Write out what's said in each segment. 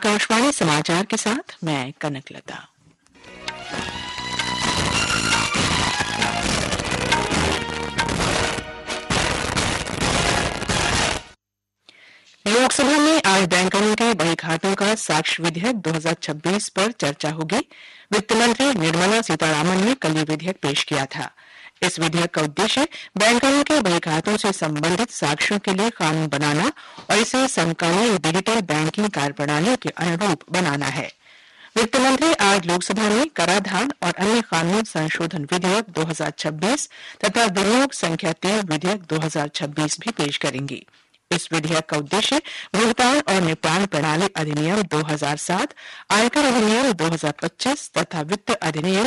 आकाशवाणी समाचार के साथ मैं कनकलता। लोकसभा में आज बैंकों के बही खातों का साक्ष्य विधेयक 2026 पर चर्चा होगी। वित्त मंत्री निर्मला सीतारामन ने कल ये विधेयक पेश किया था। इस विधेयक का उद्देश्य बैंकों के बही खातों से संबंधित साक्ष्यों के लिए कानून बनाना और इसे समकालीन डिजिटल बैंकिंग कार्यप्रणाली के अनुरूप बनाना है। वित्त मंत्री आज लोकसभा में कराधान और अन्य कानून संशोधन विधेयक 2026 तथा विनियोग संख्या 3 विधेयक 2026 भी पेश करेंगी। इस विधेयक का उद्देश्य भुगतान और निपटान प्रणाली अधिनियम 2007, आयकर अधिनियम 2025 तथा वित्त अधिनियम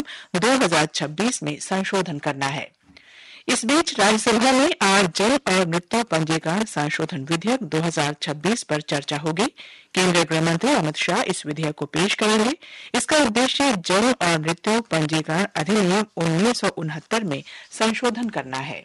2026 में संशोधन करना है। इस बीच राज्यसभा में आज जन्म और मृत्यु पंजीकरण संशोधन विधेयक 2026 पर चर्चा होगी। केंद्रीय गृह मंत्री अमित शाह इस विधेयक को पेश करेंगे। इसका उद्देश्य जन्म और मृत्यु पंजीकरण अधिनियम 1969 में संशोधन करना है।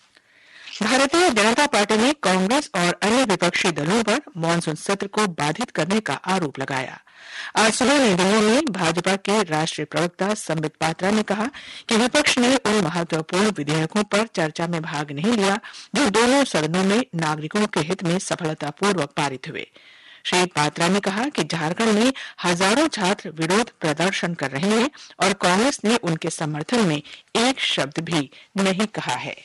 भारतीय जनता पार्टी ने कांग्रेस और अन्य विपक्षी दलों पर मानसून सत्र को बाधित करने का आरोप लगाया। आज सुबह नई दिल्ली में भाजपा के राष्ट्रीय प्रवक्ता संबित पात्रा ने कहा कि विपक्ष ने उन महत्वपूर्ण विधेयकों पर चर्चा में भाग नहीं लिया जो दोनों सदनों में नागरिकों के हित में सफलतापूर्वक पारित हुए। श्री पात्रा ने कहा कि झारखंड में हजारों छात्र विरोध प्रदर्शन कर रहे हैं और कांग्रेस ने उनके समर्थन में एक शब्द भी नहीं कहा है।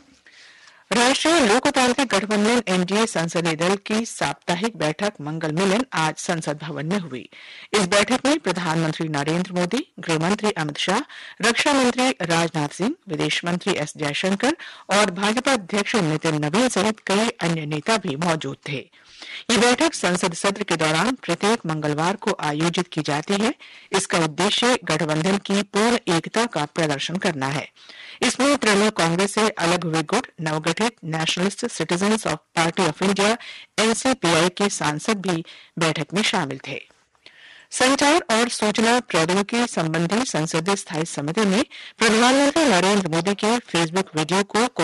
राष्ट्रीय लोकतांत्रिक गठबंधन एनडीए संसदीय दल की साप्ताहिक बैठक मंगल मिलन आज संसद भवन में हुई। इस बैठक में प्रधानमंत्री नरेंद्र मोदी, गृह मंत्री अमित शाह, रक्षा मंत्री राजनाथ सिंह, विदेश मंत्री एस जयशंकर और भाजपा अध्यक्ष नितिन नवीन सहित कई अन्य नेता भी मौजूद थे। ये बैठक संसद सत्र के दौरान प्रत्येक मंगलवार को आयोजित की जाती है। इसका उद्देश्य गठबंधन की पूर्ण एकता का प्रदर्शन करना है। इसमें तृणमूल कांग्रेस से अलग हुए गुट, नवगठित nationalist citizens of party of India NCPI के सांसद भी बैठक में शामिल थे। संचार और सूचना प्रौद्योगिकी संबंधी संसदीय स्थायी समिति ने प्रधानमंत्री नरेंद्र मोदी के फेसबुक वीडियो को